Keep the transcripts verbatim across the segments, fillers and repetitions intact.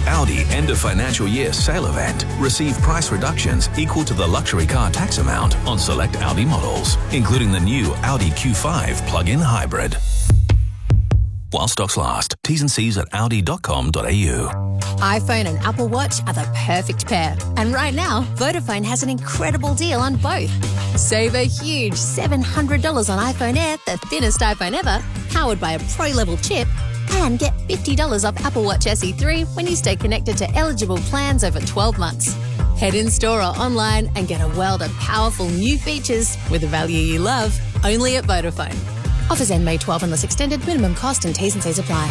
Audi end of financial year sale event, receive price reductions equal to the luxury car tax amount on select Audi models, including the new Audi Q five plug-in hybrid. While stocks last. T's and C's at audi dot com dot a u. iPhone and Apple Watch are the perfect pair. And right now, Vodafone has an incredible deal on both. Save a huge seven hundred dollars on iPhone Air, the thinnest iPhone ever, powered by a pro-level chip, and get fifty dollars off Apple Watch S E three when you stay connected to eligible plans over twelve months. Head in store or online and get a world of powerful new features with the value you love, only at Vodafone. Offers end May twelfth unless extended. Minimum cost and T's and C's apply.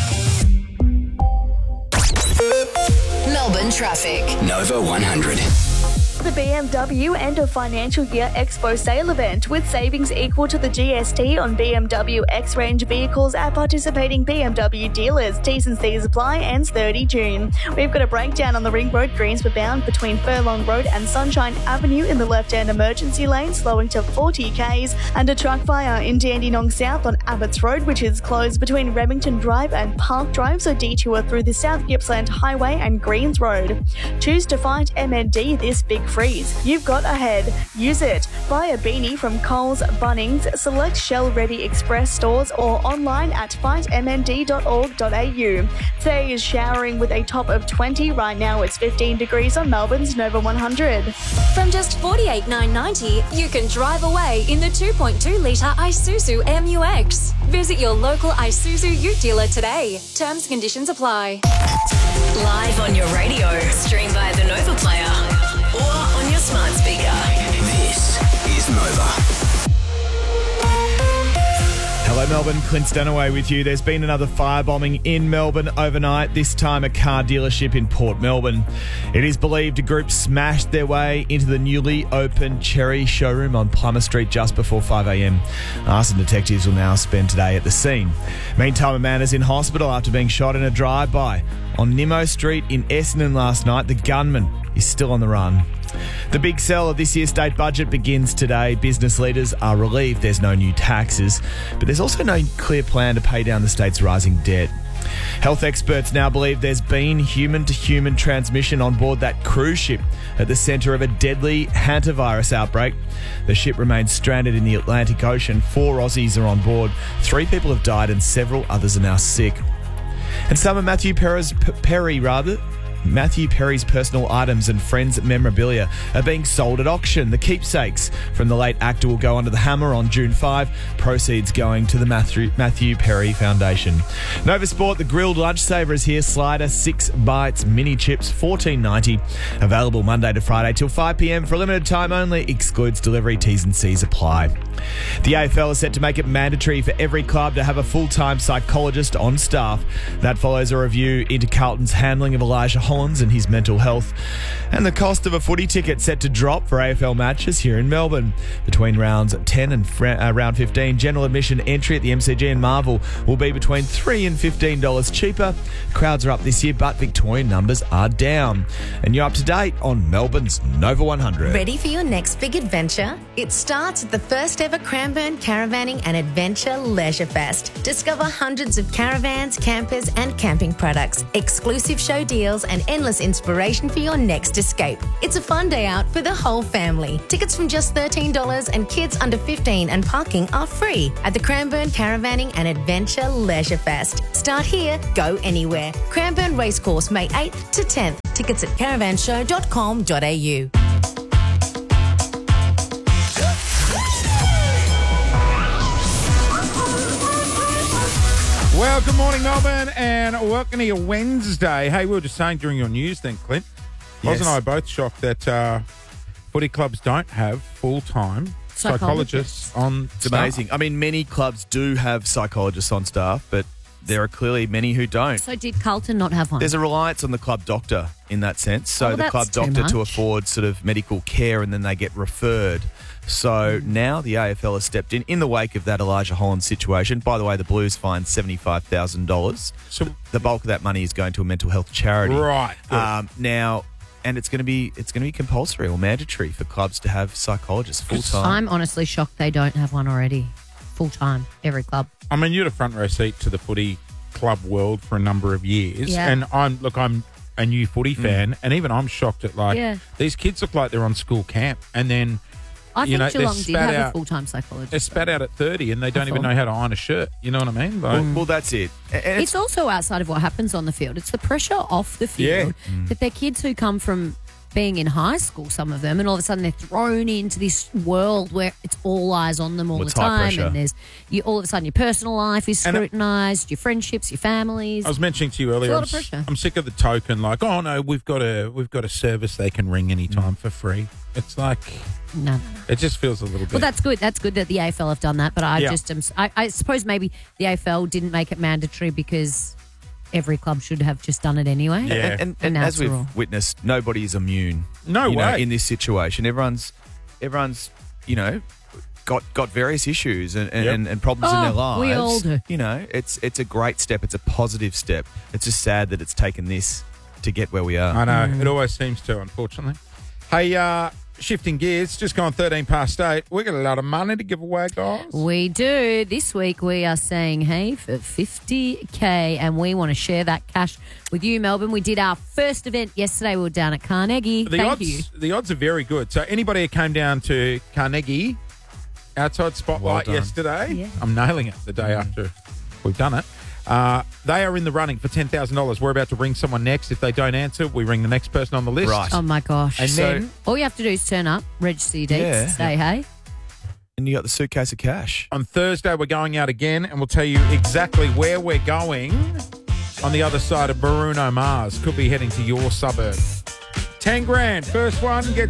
Melbourne traffic. Nova one hundred. The B M W End of Financial Year Expo Sale event with savings equal to the G S T on B M W X-Range vehicles at participating B M W dealers. T's and C's apply, ends thirtieth of June. We've got a breakdown on the Ring Road, Greensborough bound between Furlong Road and Sunshine Avenue in the left-hand emergency lane, slowing to forty kays, and a truck fire in Dandenong South on Abbots Road, which is closed between Remington Drive and Park Drive, so detour through the South Gippsland Highway and Greens Road. Choose to fight M N D this big freeze. You've got ahead. Use it. Buy a beanie from Coles, Bunnings, select Shell Ready Express stores or online at fight m n d dot org dot a u. Today is showering with a top of twenty. Right now it's fifteen degrees on Melbourne's Nova one hundred. From just forty-eight thousand nine hundred ninety dollars, you can drive away in the two point two litre Isuzu M U X. Visit your local Isuzu Ute dealer today. Terms and conditions apply. Live on your radio, stream via the Nova Player, or on your smart speaker. This is Nova. Hello Melbourne, Clint Stanaway with you. There's been another firebombing in Melbourne overnight, this time a car dealership in Port Melbourne. It is believed a group smashed their way into the newly opened Cherry showroom on Plummer Street just before five a m. Arson detectives will now spend today at the scene. Meantime, a man is in hospital after being shot in a drive-by on Nimmo Street in Essendon last night. The gunman is still on the run. The big sell of this year's state budget begins today. Business leaders are relieved there's no new taxes, but there's also no clear plan to pay down the state's rising debt. Health experts now believe there's been human-to-human transmission on board that cruise ship at the centre of a deadly hantavirus outbreak. The ship remains stranded in the Atlantic Ocean. Four Aussies are on board. Three people have died and several others are now sick. And some of Matthew Perry's, Perry, rather, Matthew Perry's personal items and friends' memorabilia are being sold at auction. The keepsakes from the late actor will go under the hammer on June fifth, proceeds going to the Matthew, Matthew Perry Foundation. Nova Sport, the grilled lunch saver is here. Slider, six bites, mini chips, fourteen ninety. Available Monday to Friday till five p m for a limited time only. Excludes delivery. T's and C's apply. The A F L is set to make it mandatory for every club to have a full-time psychologist on staff. That follows a review into Carlton's handling of Elijah Hollands and his mental health. And the cost of a footy ticket set to drop for A F L matches here in Melbourne. Between rounds ten and fra- uh, round fifteen, general admission entry at the M C G and Marvel will be between three dollars and fifteen dollars cheaper. Crowds are up this year, but Victorian numbers are down. And you're up to date on Melbourne's Nova one hundred. Ready for your next big adventure? It starts at the first ever Cranbourne Caravanning and Adventure Leisure Fest. Discover hundreds of caravans, campers and camping products, exclusive show deals and endless inspiration for your next escape. It's a fun day out for the whole family. Tickets from just thirteen dollars and kids under fifteen and parking are free at the Cranbourne Caravanning and Adventure Leisure Fest. Start here, go anywhere. Cranbourne Racecourse, May eighth to tenth. Tickets at caravan show dot com dot a u. Well, good morning, Melbourne, and welcome to your Wednesday. Hey, we were just saying during your news then, Clint, Yes. Oz and I are both shocked that uh, footy clubs don't have full-time psychologists on It's amazing. I mean, many clubs do have psychologists on staff, but there are clearly many who don't. So did Carlton not have one? There's a reliance on the club doctor in that sense. So Oh, the club that's too doctor to much. afford sort of medical care and then they get referred. So now the A F L has stepped in in the wake of that Elijah Hollands situation. By the way, the Blues fined seventy-five thousand dollars. So The bulk of that money is going to a mental health charity. Right. Good. Um, now, and it's going to be it's going to be compulsory or mandatory for clubs to have psychologists full time. I'm honestly shocked they don't have one already. Full time, every club. I mean, you had a front row seat to the footy club world for a number of years, Yeah. and I'm look, I'm a new footy fan, and even I'm shocked at like Yeah. these kids look like they're on school camp, and then I you think know, they're Geelong did spat have out- a full-time psychologist. they're spat out at thirty, and they don't even thought. know how to iron a shirt. You know what I mean? Like, Well, well, that's it. And it's, It's also outside of what happens on the field. It's the pressure off the field that they're kids who come from being in high school, some of them, and all of a sudden they're thrown into this world where it's all eyes on them all Well, the it's high time. pressure. And there's you, all of a sudden your personal life is And it- scrutinised, your friendships, your families. I was mentioning to you earlier, lot I'm, of s- pressure. I'm sick of the token. Like, oh no, we've got a we've got a service they can ring anytime for free. It's like no, no, no. it just feels a little bit. Well, that's good. That's good that the A F L have done that. But I Yeah. just am. I, I suppose maybe the A F L didn't make it mandatory because every club should have just done it anyway. Yeah. and, and, And now as it's a we've rule. witnessed, nobody is immune. No you know, way. in this situation. Everyone's, everyone's, you know, got got various issues and, and, Yep. and, and problems in Oh, their lives. we all do. You know, it's it's a great step. It's a positive step. It's just sad that it's taken this to get where we are. I know it always seems to, unfortunately. Hey, uh, shifting gears, just gone thirteen past eight. We got a lot of money to give away, guys. We do. This week we are saying, hey, for fifty K, and we want to share that cash with you, Melbourne. We did our first event yesterday. We were down at Carnegie. The Thank odds, you. the odds are very good. So anybody who came down to Carnegie outside Spotlight Well done. yesterday, Yeah. I'm nailing it the day after we've done it. Uh, they are in the running for ten thousand dollars. We're about to ring someone next. If they don't answer, we ring the next person on the list. Right. Oh, my gosh. And So- then All you have to do is turn up, register your dates, Yeah. say hey. And you got the suitcase of cash. on Thursday, we're going out again, and we'll tell you exactly where we're going on the other side of Bruno Mars. Could be heading to your suburb. ten grand. First one gets